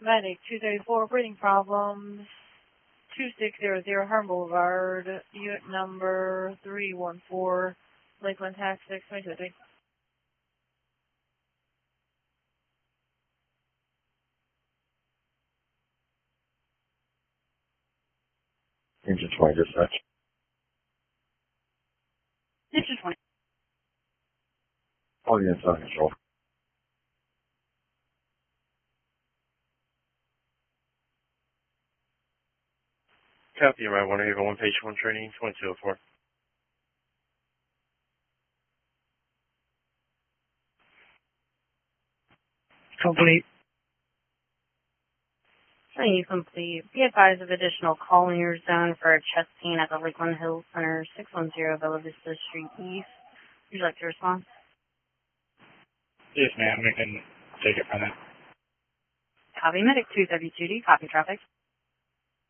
Medic 234, breathing problems. 2600 Herm Boulevard, unit number 314, Lakeland Tax 620. Engine 20 dispatch. Engine 20. All units on control. Copy, right, 181, page 1 training, 2204. Complete. Training complete. Be advised of additional call in your zone for a chest pain at the Lakeland Hills Center, 610 Bella Vista Street East. Would you like to respond? Yes, ma'am. We can take it from there. Copy, Medic 232D. Copy, traffic.